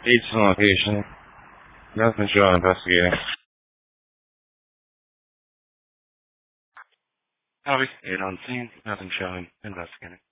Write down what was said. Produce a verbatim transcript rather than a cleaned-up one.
Each location. Nothing showing investigating. Copy. Eight on scene. Nothing showing investigating.